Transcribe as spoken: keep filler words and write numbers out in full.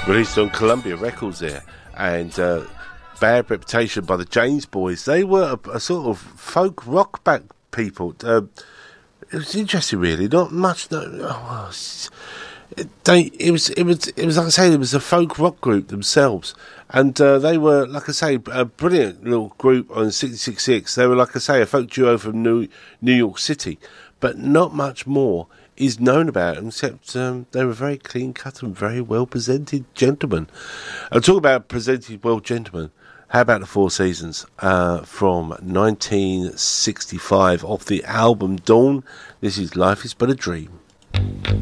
Released on Columbia Records there, and uh, Bad Reputation by the James Boys. They were a, a sort of folk rock back people. Uh, it was interesting, really. Not much. No, oh, it, they, it was, it was, it was like I say, it was a folk rock group themselves, and uh, they were, like I say, a brilliant little group on sixty-six point six. They were, like I say, a folk duo from New New York City, but not much more is known about them, except um, they were very clean-cut and very well-presented gentlemen. I'll talk about presented well gentlemen. How about the Four Seasons uh, from nineteen sixty-five off the album Dawn? This is Life is But a Dream.